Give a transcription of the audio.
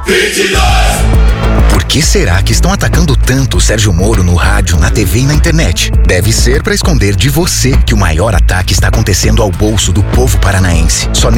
22! Por que será que estão atacando tanto o Sérgio Moro no rádio, na TV e na internet? Deve ser para esconder de você que o maior ataque está acontecendo ao bolso do povo paranaense. Só